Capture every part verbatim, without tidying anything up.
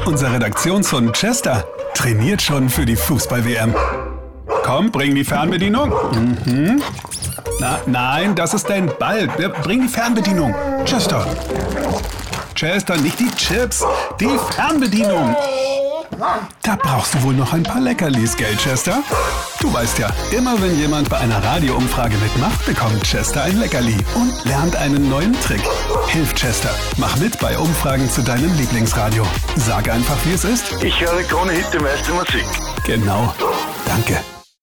Unser Redaktionshund Chester trainiert schon für die Fußball-W M. Komm, bring die Fernbedienung. Mhm. Na, nein, das ist dein Ball. Bring die Fernbedienung. Chester. Chester, nicht die Chips, die Fernbedienung. Da brauchst du wohl noch ein paar Leckerlis, gell, Chester? Du weißt ja, immer wenn jemand bei einer Radioumfrage mitmacht, bekommt Chester ein Leckerli und lernt einen neuen Trick. Hilf Chester. Mach mit bei Umfragen zu deinem Lieblingsradio. Sag einfach, wie es ist. Ich höre Krone Hit, die meiste Musik. Genau. Danke.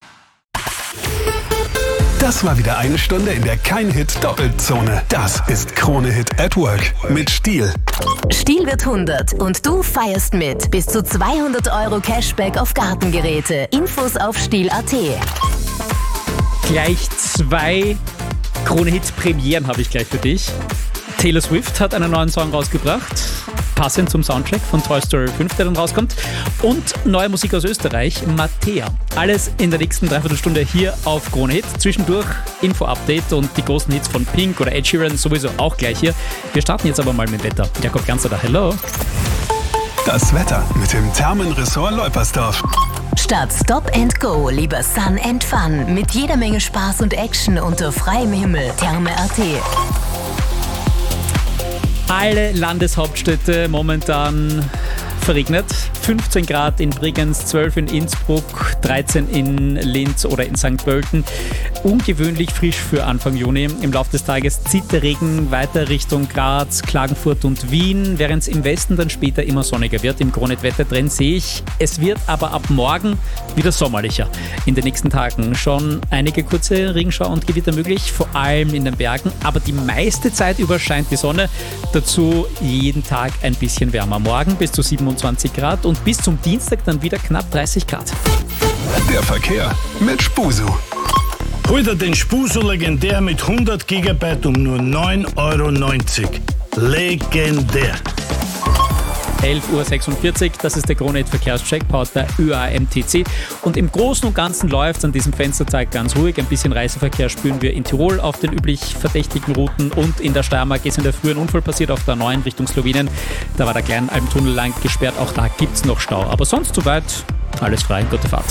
Das war wieder eine Stunde, in der kein Hit doppelt Zone. Das ist Krone Hit at Work mit Stiel. Stiel wird hundert und du feierst mit. Bis zu zweihundert Euro Cashback auf Gartengeräte. Infos auf stiel punkt at. Gleich zwei Krone-Hit-Premieren habe ich gleich für dich. Taylor Swift hat einen neuen Song rausgebracht, passend zum Soundtrack von Toy Story fünf, der dann rauskommt. Und neue Musik aus Österreich, Mattea. Alles in der nächsten Dreiviertelstunde hier auf Krone Hit. Zwischendurch Info-Update und die großen Hits von Pink oder Ed Sheeran sowieso auch gleich hier. Wir starten jetzt aber mal mit Wetter. Jakob Ganzer da, hello. Das Wetter mit dem Thermenressort Leupersdorf. Statt Stop and Go lieber Sun and Fun. Mit jeder Menge Spaß und Action unter freiem Himmel. Therme punkt at. Alle Landeshauptstädte momentan verregnet. fünfzehn Grad in Bregenz, zwölf in Innsbruck, dreizehn in Linz oder in Sankt Pölten. Ungewöhnlich frisch für Anfang Juni. Im Laufe des Tages zieht der Regen weiter Richtung Graz, Klagenfurt und Wien, während es im Westen dann später immer sonniger wird. Im Krone-Hit-Wettertrend sehe ich, es wird aber ab morgen wieder sommerlicher. In den nächsten Tagen schon einige kurze Regenschauer und Gewitter möglich, vor allem in den Bergen, aber die meiste Zeit über scheint die Sonne. Dazu jeden Tag ein bisschen wärmer. Morgen bis zu siebenundzwanzig Grad und bis zum Dienstag dann wieder knapp dreißig Grad. Der Verkehr mit Spusu. Hol dir den Spusu legendär mit hundert Gigabyte um nur neun Euro neunzig. Legendär. elf Uhr sechsundvierzig, das ist der Krone-Hit Verkehrscheck, powered der Ö A M T C. Und im Großen und Ganzen läuft es an diesem Fenstertag ganz ruhig. Ein bisschen Reiseverkehr spüren wir in Tirol auf den üblich verdächtigen Routen und in der Steiermark ist in der Früh ein Unfall passiert auf der neuen Richtung Slowenien. Da war der Kleinalmtunnel lang gesperrt, auch da gibt es noch Stau. Aber sonst soweit alles frei, gute Fahrt.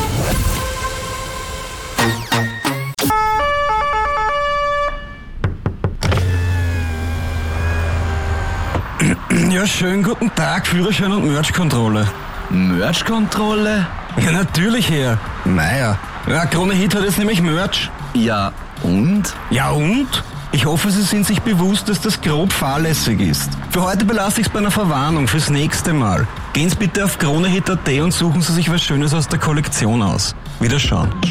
Ja, schönen guten Tag, Führerschein und Merch-Kontrolle. Merch-Kontrolle? Ja, natürlich, Herr. Meier. Ja, Krone Hit hat jetzt nämlich Merch. Ja, und? Ja, und? Ich hoffe, Sie sind sich bewusst, dass das grob fahrlässig ist. Für heute belasse ich es bei einer Verwarnung fürs nächste Mal. Gehen Sie bitte auf Krone Hit punkt at und suchen Sie sich was Schönes aus der Kollektion aus. Wiederschauen.